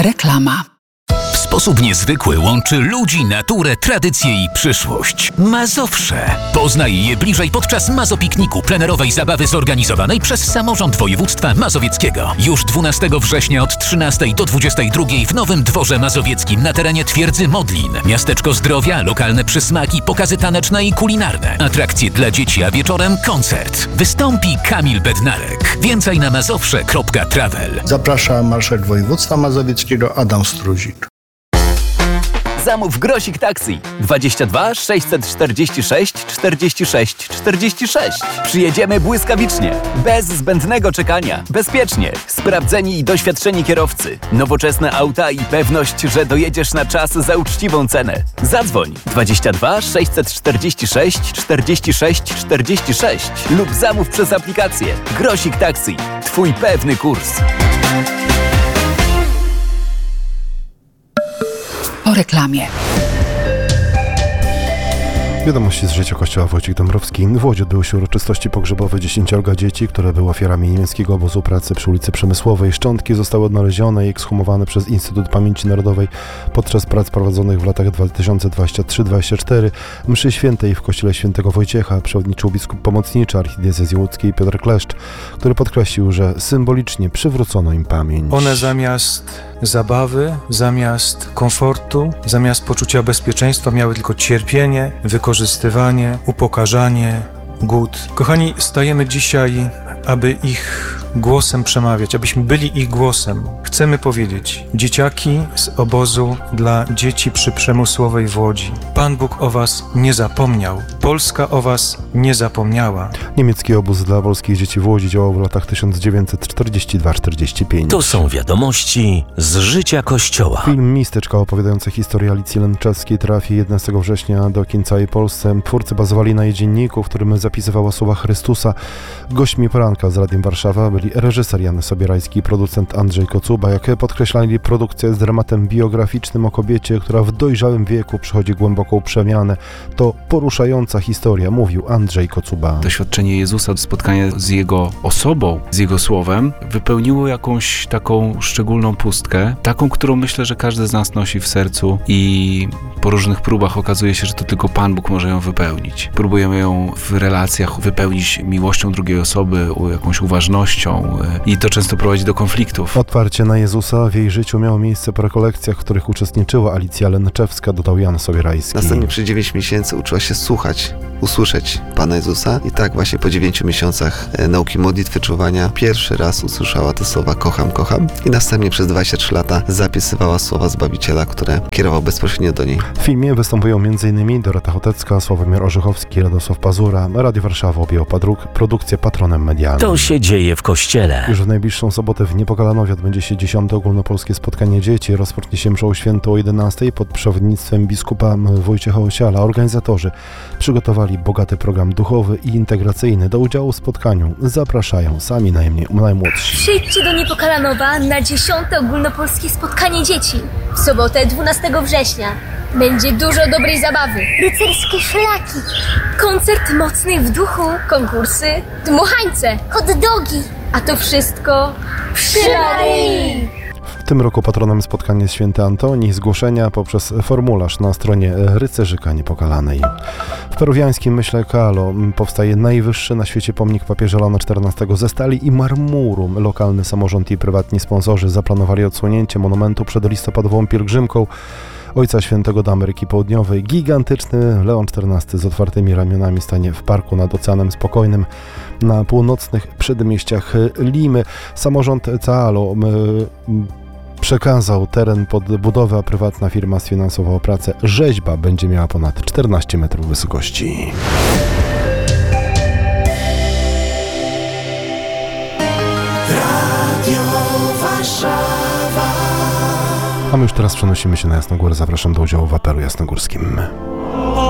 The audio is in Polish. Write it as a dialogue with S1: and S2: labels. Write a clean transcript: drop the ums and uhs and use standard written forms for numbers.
S1: Reklama.
S2: W sposób niezwykły łączy ludzi, naturę, tradycję i przyszłość. Mazowsze. Poznaj je bliżej podczas Mazopikniku, plenerowej zabawy zorganizowanej przez samorząd województwa mazowieckiego. Już 12 września od 13 do 22 w Nowym Dworze Mazowieckim na terenie Twierdzy Modlin. Miasteczko zdrowia, lokalne przysmaki, pokazy taneczne i kulinarne. Atrakcje dla dzieci, a wieczorem koncert. Wystąpi Kamil Bednarek. Więcej na mazowsze.travel.
S3: Zaprasza marszałek województwa mazowieckiego Adam Struzik.
S4: Zamów Grosik Taxi 22 646 46 46. Przyjedziemy błyskawicznie, bez zbędnego czekania, bezpiecznie. Sprawdzeni i doświadczeni kierowcy, nowoczesne auta i pewność, że dojedziesz na czas za uczciwą cenę. Zadzwoń 22 646 46 46 lub zamów przez aplikację Grosik Taxi. Twój pewny kurs.
S1: Po reklamie.
S5: Wiadomości z życia kościoła Wojciech Dąbrowski. W Łodzi odbyły się uroczystości pogrzebowe 10 dzieci, które były ofiarami niemieckiego obozu pracy przy ulicy Przemysłowej. Szczątki zostały odnalezione i ekshumowane przez Instytut Pamięci Narodowej podczas prac prowadzonych w latach 2023-2024. Mszy świętej w kościele świętego Wojciecha przewodniczył biskup pomocniczy archidiecezji łódzkiej Piotr Kleszcz, który podkreślił, że symbolicznie przywrócono im pamięć.
S6: One zamiast zabawy, zamiast komfortu, zamiast poczucia bezpieczeństwa miały tylko cierpienie, wykorzystywanie, upokarzanie, głód. Kochani, stajemy dzisiaj, aby ich głosem przemawiać, abyśmy byli ich głosem. Chcemy powiedzieć, dzieciaki z obozu dla dzieci przy Przemysłowej w Łodzi. Pan Bóg o was nie zapomniał. Polska o was nie zapomniała.
S5: Niemiecki obóz dla polskich dzieci w Łodzi działał w latach 1942-45.
S7: To są wiadomości z życia Kościoła.
S5: Film Misteczka opowiadający historię Alicji Lęczewskiej trafi 11 września do kin całej Polsce. Twórcy bazowali na jej dzienniku, w którym zapisywała słowa Chrystusa. Gośćmi poranka z Radiem Warszawa byli reżyser Jan Sobierajski i producent Andrzej Kocuba. Jak podkreślali, produkcja jest dramatem biograficznym o kobiecie, która w dojrzałym wieku przechodzi głęboką przemianę. To poruszająca historia, mówił Andrzej Kocuba.
S8: Doświadczenie Jezusa, spotkanie z Jego osobą, z Jego słowem wypełniło jakąś taką szczególną pustkę, taką, którą myślę, że każdy z nas nosi w sercu i po różnych próbach okazuje się, że to tylko Pan Bóg może ją wypełnić. Próbujemy ją w relacjach wypełnić miłością drugiej osoby, jakąś uważnością i to często prowadzi do konfliktów.
S5: Otwarcie na Jezusa w jej życiu miało miejsce po rekolekcjach, w których uczestniczyła Alicja Lęczewska, dodał Jan Sobierajski.
S9: Następnie przez 9 miesięcy uczyła się słuchać, usłyszeć Pana Jezusa i tak właśnie po 9 miesiącach nauki modlitwy, czuwania pierwszy raz usłyszała te słowa kocham, kocham i następnie przez 23 lata zapisywała słowa Zbawiciela, które kierował bezpośrednio do niej.
S5: W filmie występują m.in. Dorota Chotecka, Sławomir Orzechowski, Radosław Pazura. Radio Warszawa objęło produkcję patronem medialnym.
S7: To się dzieje w Kościele.
S5: Już w najbliższą sobotę w Niepokalanowie odbędzie się 10. ogólnopolskie spotkanie dzieci. Rozpocznie się mszą świętą o 11 pod przewodnictwem biskupa Wojciecha Osiala. Organizatorzy przygotowali bogaty program duchowy i integracyjny. Do udziału w spotkaniu zapraszają sami najmłodsi.
S10: Przyjdźcie do Niepokalanowa na 10. ogólnopolskie spotkanie dzieci. W sobotę 12 września. Będzie dużo dobrej zabawy. Rycerskie szlaki. Koncert mocnych w duchu. Konkursy. Dmuchańce. Hot dogi. A to wszystko przy Maryi.
S5: W tym roku patronem spotkania jest święty Antoni. Zgłoszenia poprzez formularz na stronie Rycerzyka Niepokalanej. W peruwiańskim Myśle Calo powstaje najwyższy na świecie pomnik papieża Leona XIV ze stali i marmuru. Lokalny samorząd i prywatni sponsorzy zaplanowali odsłonięcie monumentu przed listopadową pielgrzymką Ojca Świętego do Ameryki Południowej. Gigantyczny Leon XIV z otwartymi ramionami stanie w parku nad Oceanem Spokojnym na północnych przedmieściach Limy. Samorząd Calo przekazał teren pod budowę, a prywatna firma sfinansowała pracę. Rzeźba będzie miała ponad 14 metrów wysokości.
S11: Radio Warszawa.
S5: A my już teraz przenosimy się na Jasnogórę. Zapraszam do udziału w apelu jasnogórskim.